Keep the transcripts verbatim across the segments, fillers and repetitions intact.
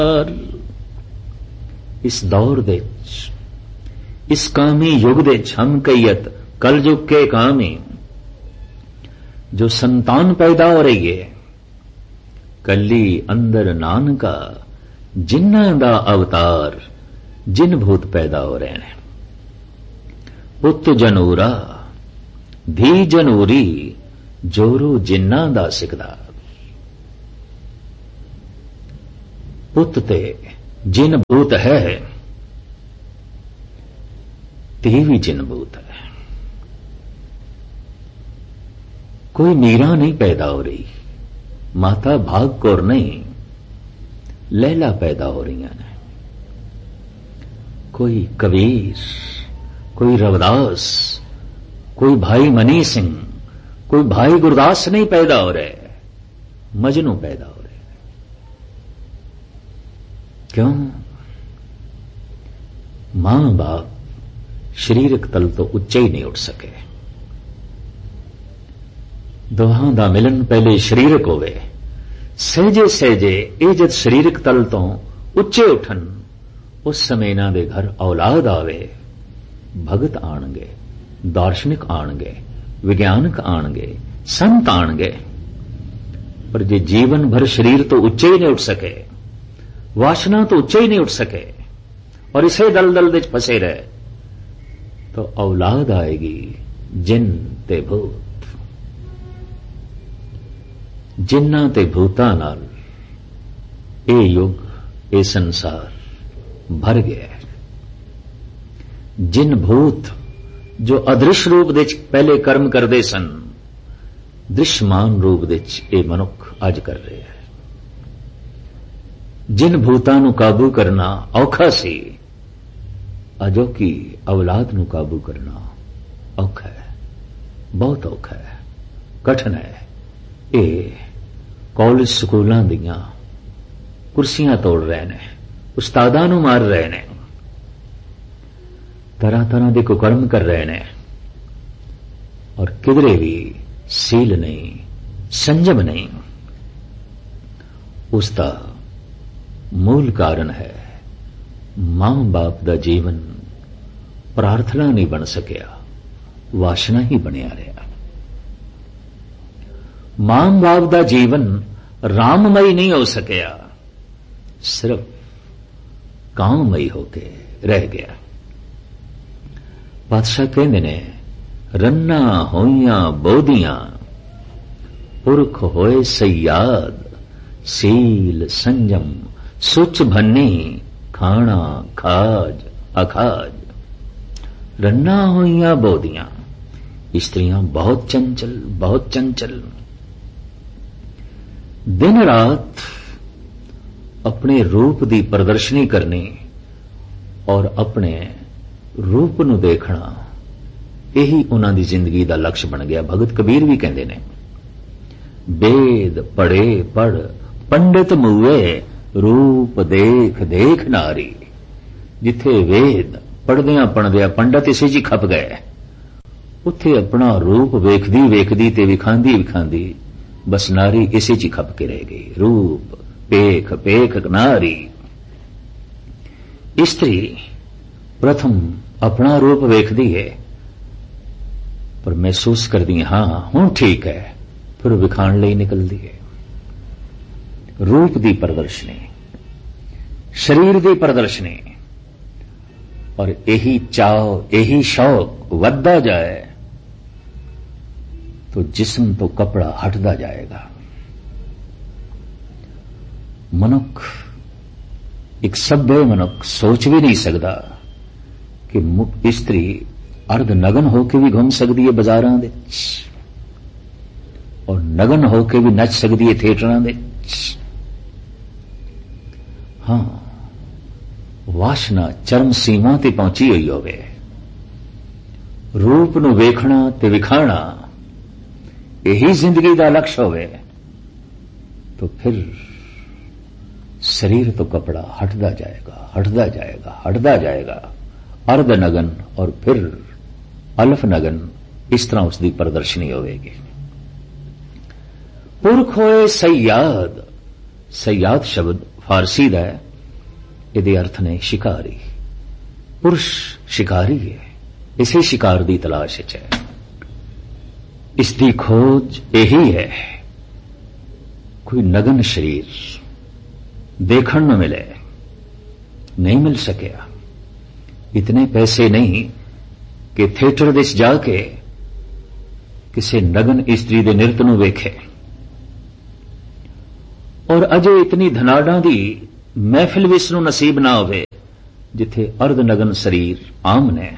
इस दौर दे इस कामी युग दे हम कईयत कल युग के कामी जो संतान पैदा हो रही है कली अंदर नानका जिन्ना दा अवतार जिन भूत पैदा हो रहे हैं पुत जनूरा धी जनूरी जोरू जिन्ना दा सिकदा पुत ते जिन भूत है धी भी जिन भूत है। कोई मीरा नहीं पैदा हो रही, माता भाग कौर नहीं लैला पैदा हो रही हैं। कोई कबीर, कोई रविदास, कोई भाई मनी सिंह, कोई भाई गुरदास नहीं पैदा हो रहे, मजनू पैदा हो रहे। क्यों? मां बाप शरीरक तल तो उच्चे ही नहीं उठ सके। दोहां दा मिलन पहले शरीरक होवे, सहजे सहजे ਇਹ जद शरीरक तल तो उच्चे उठन उस समय इन्हां दे घर औलाद आवे, भगत आणगे, दार्शनिक आणगे, विज्ञानक आणगे, संत आणगे। पर जे जीवन भर शरीर तो उच्चे ही नहीं उठ सके, वासना तो उच्चे ही नहीं उठ सके और इसे दलदल विच फसे रहे तो औलाद आएगी जिन ते भूत। जिन्ना ते भूतां नाल ए युग ए संसार भर गया है। जिन भूत जो अदृश्य रूप दे पहले कर्म करते सन, दृश्यमान रूप दे ए मनुख अज कर रहे हैं। जिन भूतां नूं काबू करना औखा सी, अजो की औलाद नूं काबू करना औखा है, बहुत औखा है, कठिन है। ये कॉलेज स्कूलों दियां कुर्सियां तोड़ रहे ने, उस्तादां नूं मार रहे ने, तरह तरह के कुकर्म कर रहे ने और किधरे भी सील नहीं, संयम नहीं। उसका मूल कारण है मां बाप दा जीवन प्रार्थना नहीं बन सकिया, वासना ही बनिया रहा। मां बाप दा जीवन राममई नहीं हो सकिया, सिर्फ काममई होके रह गया। बादशाह कहते ने रन्ना होइयां बोधियां पुरख होए सयाद, सील संयम सुच भन्नी खाना खाज अखाज। रन्ना होइयां बोधियां, स्त्रियां बहुत चंचल, बहुत चंचल, दिन रात अपने रूप की प्रदर्शनी करनी और अपने रूप नूं देखना, यही उन्हां दी जिंदगी का लक्ष्य बन गया। भगत कबीर भी कहते ने वेद पढ़े पढ़ पंडित मुए, रूप देख देख नारी। जिथे वेद पढ़दियां पढ़दियां पंडित इसे जी खप गए, उथे अपना रूप वेखदी वेखदी ते विखांदी विखांदी बस नारी इसे जी खप के रह गई। रूप पेख पेख नारी। स्त्री प्रथम अपना रूप वेखदी है पर महसूस करदी है हां हुण ठीक है, फिर विखाण लई निकलदी है। रूप की प्रदर्शनी, शरीर की प्रदर्शनी, और यही चाव यही शौक वधदा जाए तो जिस्म तो कपड़ा हटदा जाएगा। मनुख, एक सभ्य मनुख सोच भी नहीं सकता कि स्त्री अर्ध नगन होके भी घूम सकती है बाजारां दे और नगन होके भी नच सकती है थिएटरां दे। हां, वासना चरम सीमा ते पहुंची हुई होवे, रूप नूं वेखना ते विखाना यही जिंदगी का लक्ष्य होवे तो फिर शरीर तो कपड़ा हटदा जाएगा, हटदा जाएगा, हटदा जाएगा। अर्ध नगन और फिर अल्फ नगन, इस तरह उसकी प्रदर्शनी होगी। पुरख होए सयाद, सयाद शब्द फारसी का है, ਇਹਦੇ ਅਰਥ ਨੇ ਸ਼ਿਕਾਰੀ। ਪੁਰਸ਼ ਸ਼ਿਕਾਰੀ ਹੈ, ਇਸੇ ਸ਼ਿਕਾਰ ਦੀ ਤਲਾਸ਼ ਵਿੱਚ ਹੈ। ਇਸ ਦੀ ਖੋਜ ਇਹੀ ਹੈ, ਕੋਈ ਨਗਨ ਸਰੀਰ ਦੇਖਣ ਨੂੰ ਮਿਲੇ, ਨਹੀਂ ਮਿਲ ਸਕਿਆ। ਇਤਨੇ ਪੈਸੇ ਨਹੀਂ ਕਿ ਥੀਏਟਰ ਵਿੱਚ ਜਾ ਕੇ ਕਿਸੇ ਨਗਨ ਇਸਤਰੀ ਦੇ ਨਿਰਤ ਨੂੰ ਵੇਖੇ, ਔਰ ਅਜੇ ਇਤਨੀ ਧਨਾੜਾਂ ਦੀ ਮਹਿਫਿਲ ਵੀ ਇਸ ਨੂੰ ਨਸੀਬ ਨਾ ਹੋਵੇ ਜਿੱਥੇ ਅਰਧ ਨਗਨ ਸਰੀਰ ਆਮ ਨੇ।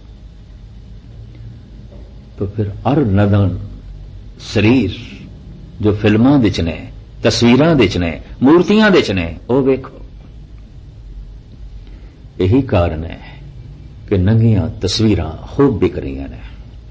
तो फिर अर नगन शरीर जो फिल्मां विच ने, तस्वीरां विच ने, मूर्तियां विच ने, वो वेखो। यही कारण है कि नंगियां तस्वीरां खूब बिक रही ने।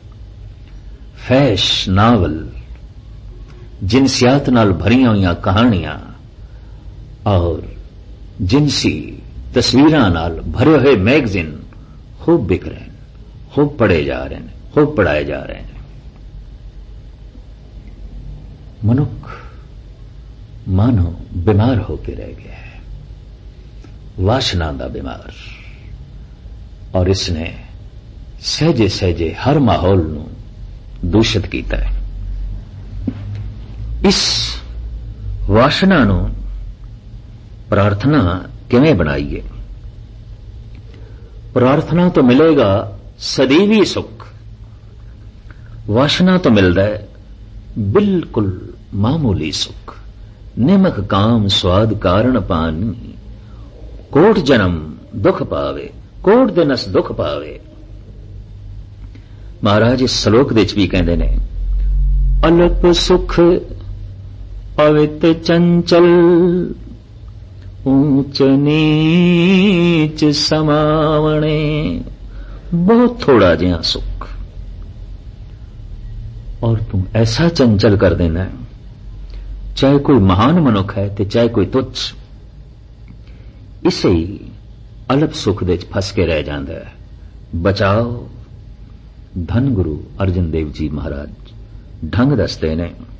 फैश नावल, जिनसियात नाल भरियां हुई कहानियां और जिनसी तस्वीरां नाल भरे हुए मैगजीन खूब बिक रहे हैं, खूब पढ़े जा रहे हैं, खूब पढ़ाए जा रहे हैं। मनुख मानो बीमार होकर रह गया है, वासना दा बीमार, और इसने सहजे सहजे हर माहौल नू दूषित किया है। इस वासना नू प्रार्थना किवें बनाईए? प्रार्थना तो मिलेगा सदैवी सुख, वासना तो मिलता है बिल्कुल मामूली सुख। निमक काम स्वाद कारण पानी, कोट जन्म दुख पावे, कोट दिनस दुख पावे। महाराज इस श्लोक विच भी कहते ने, अल्प सुख अवित चंचल, ऊंच नीच समावणे। बहुत थोड़ा जिहा सुख और तुम ऐसा चंचल कर देना है, चाहे कोई महान मनुख है ते चाहे कोई तुच्छ, इसे ही अल्प सुख दे फस के रह जाता है। बचाओ। धन गुरु अर्जन देव जी महाराज ढंग दसते ने।